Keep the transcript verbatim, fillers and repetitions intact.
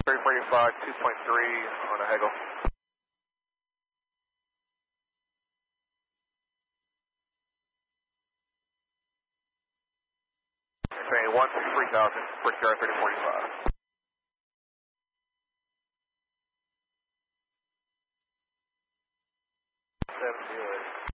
three forty-five, two point three on a Hegel. Train one six three thousand, British Air thirty forty-five. seven zero eight.